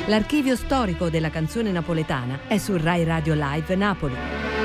L'archivio storico della canzone napoletana è su Rai Radio Live Napoli.